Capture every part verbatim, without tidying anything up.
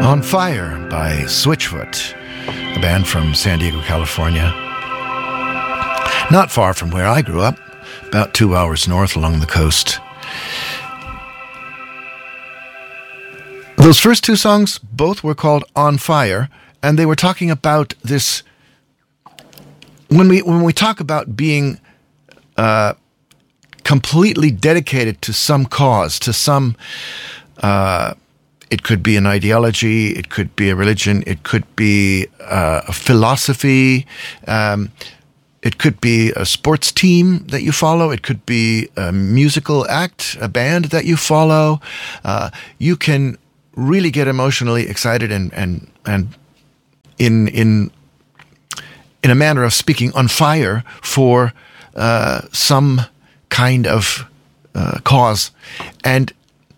On Fire by Switchfoot, a band from San Diego, California. Not far from where I grew up, about two hours north along the coast. Those first two songs, both were called On Fire, and they were talking about this. When we when we talk about being uh, completely dedicated to some cause, to some, uh, it could be an ideology, it could be a religion, it could be uh, a philosophy, um, it could be a sports team that you follow, it could be a musical act, a band that you follow. Uh, you can really get emotionally excited and and and in in in a manner of speaking, on fire for uh, some kind of uh, cause. And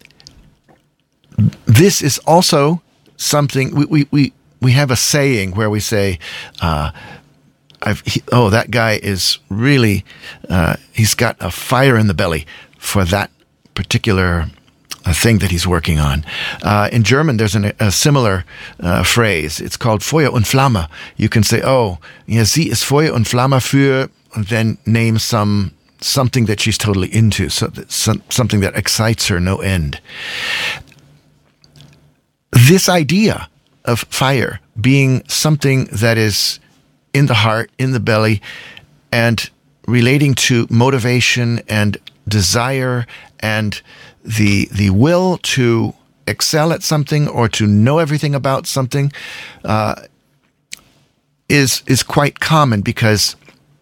this is also something, we we we, we have a saying where we say, uh, I've, he, oh, that guy is really, uh, he's got a fire in the belly for that particular a thing that he's working on. Uh, in German, there's an, a similar uh, phrase. It's called Feuer und Flamme. You can say, oh, yeah, sie ist Feuer und Flamme für, and then name some something that she's totally into, so that, some, something that excites her no end. This idea of fire being something that is in the heart, in the belly, and relating to motivation and desire and the the will to excel at something or to know everything about something uh, is is quite common, because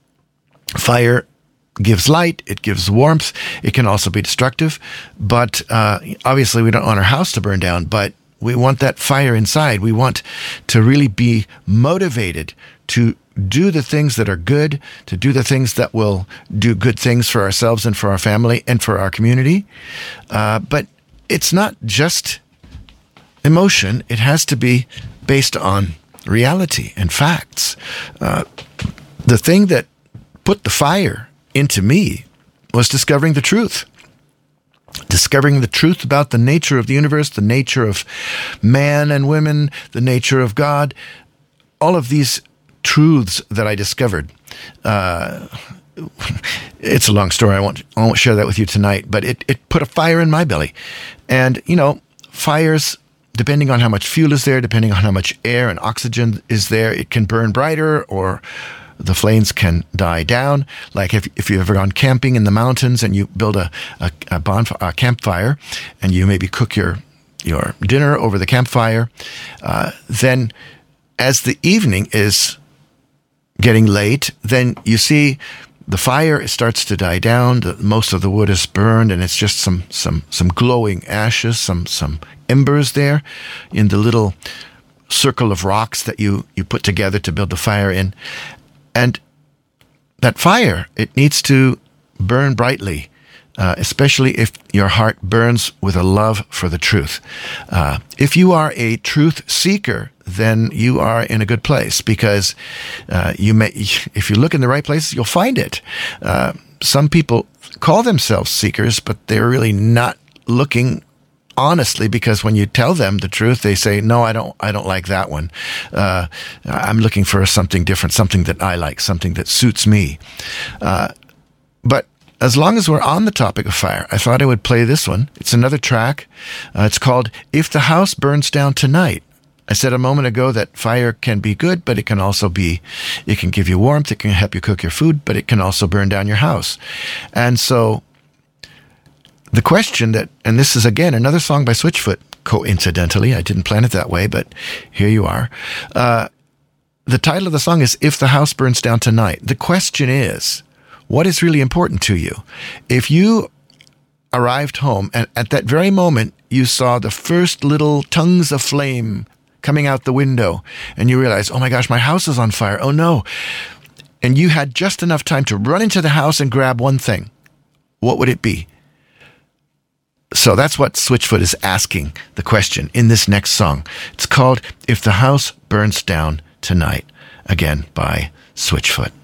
fire gives light, it gives warmth, it can also be destructive. But uh, obviously we don't want our house to burn down, but we want that fire inside. We want to really be motivated to do the things that are good, to do the things that will do good things for ourselves and for our family and for our community. Uh, but it's not just emotion. It has to be based on reality and facts. Uh, the thing that put the fire into me was discovering the truth. Discovering the truth about the nature of the universe, the nature of man and women, the nature of God, all of these truths that I discovered. Uh, it's a long story. I won't, I won't share that with you tonight, but it, it put a fire in my belly. And, you know, fires, depending on how much fuel is there, depending on how much air and oxygen is there, it can burn brighter, or the flames can die down. Like if if you've ever gone camping in the mountains and you build a, a, a, bonfire, a campfire, and you maybe cook your, your dinner over the campfire, uh, then as the evening is getting late, then you see the fire starts to die down. The, most of the wood is burned, and it's just some some some glowing ashes, some some embers there in the little circle of rocks that you you put together to build the fire in. And that fire, it needs to burn brightly, uh, especially if your heart burns with a love for the truth. Uh, if you are a truth seeker, then you are in a good place, because uh, you may, if you look in the right places, you'll find it. Uh, some people call themselves seekers, but they're really not looking honestly, because when you tell them the truth, they say, no, I don't, I don't like that one. Uh, I'm looking for something different, something that I like, something that suits me. Uh, but as long as we're on the topic of fire, I thought I would play this one. It's another track. Uh, it's called If the House Burns Down Tonight. I said a moment ago that fire can be good, but it can also be, it can give you warmth, it can help you cook your food, but it can also burn down your house. And so the question that, and this is again another song by Switchfoot, coincidentally, I didn't plan it that way, but here you are. Uh, the title of the song is If the House Burns Down Tonight. The question is, what is really important to you? If you arrived home and at that very moment you saw the first little tongues of flame coming out the window and you realized, oh my gosh, my house is on fire, oh no. And you had just enough time to run into the house and grab one thing, what would it be? So that's what Switchfoot is asking the question in this next song. It's called If the House Burns Down Tonight, again by Switchfoot.